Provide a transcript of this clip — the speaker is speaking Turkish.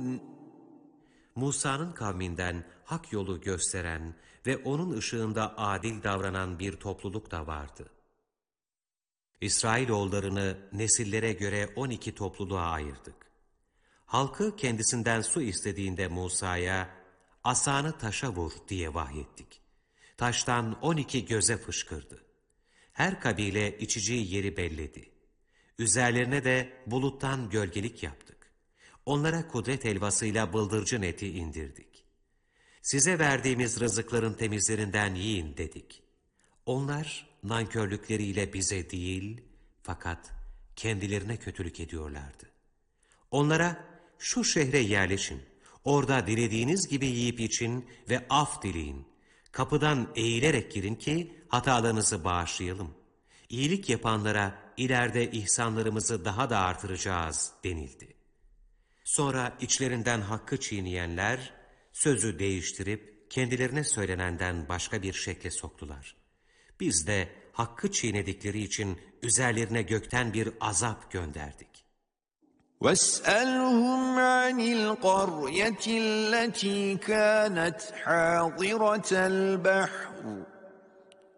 Musa'nın kavminden hak yolu gösteren ve onun ışığında adil davranan bir topluluk da vardı. İsrailoğullarını nesillere göre 12 topluluğa ayırdık. Halkı kendisinden su istediğinde Musa'ya, asanı taşa vur diye vahyettik. Taştan 12 göze fışkırdı. Her kabile içeceği yeri belledi. Üzerlerine de buluttan gölgelik yaptık. Onlara kudret helvasıyla bıldırcın eti indirdik. Size verdiğimiz rızıkların temizlerinden yiyin dedik. Onlar nankörlükleriyle bize değil, fakat kendilerine kötülük ediyorlardı. Onlara şu şehre yerleşin, orada dilediğiniz gibi yiyip için ve af dileyin. Kapıdan eğilerek girin ki hatalarınızı bağışlayalım. İyilik yapanlara ileride ihsanlarımızı daha da artıracağız denildi. Sonra içlerinden hakkı çiğneyenler sözü değiştirip kendilerine söylenenden başka bir şekle soktular. Biz de hakkı çiğnedikleri için üzerlerine gökten bir azap gönderdik. وَاسْأَلْهُمْ عَنِ الْقَرْيَةِ الَّتِي كَانَتْ حَاضِرَةَ الْبَحْرِ